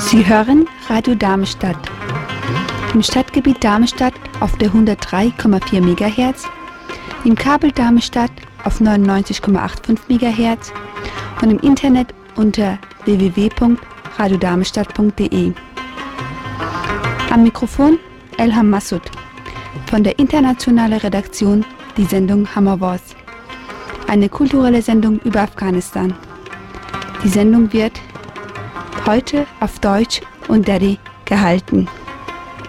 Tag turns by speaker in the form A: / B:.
A: Sie hören Radio Darmstadt. Im Stadtgebiet Darmstadt auf der 103,4 MHz, im Kabel Darmstadt auf 99,85 MHz und im Internet unter www.radiodarmstadt.de. Am Mikrofon Elham Massoud, von der internationalen Redaktion die Sendung Hammerwars, eine kulturelle Sendung über Afghanistan. Die Sendung wird heute auf Deutsch und Dari gehalten.